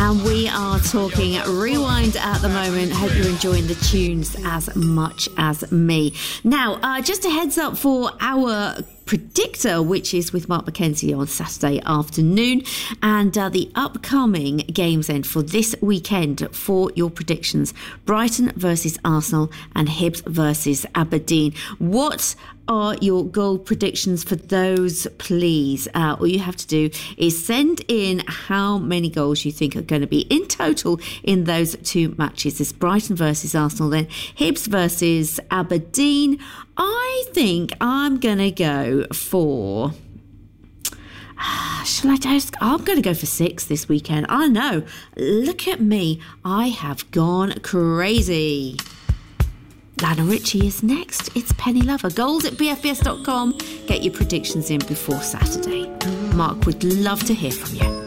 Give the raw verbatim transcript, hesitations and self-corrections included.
And we are talking Rewind at the moment. Hope you're enjoying the tunes as much as me. Now, uh, just a heads up for our Predictor, which is with Mark McKenzie on Saturday afternoon, and uh, the upcoming games end for this weekend for your predictions: Brighton versus Arsenal and Hibs versus Aberdeen. What are your goal predictions for those, please? Uh, all you have to do is send in how many goals you think are going to be in total in those two matches. It's Brighton versus Arsenal, then Hibs versus Aberdeen. I think I'm going to go for... Shall I just... I'm going to go for six this weekend. I know. Look at me. I have gone crazy. Lionel Richie is next. It's Penny Lover. Goals at b f b s dot com. Get your predictions in before Saturday. Mark would love to hear from you.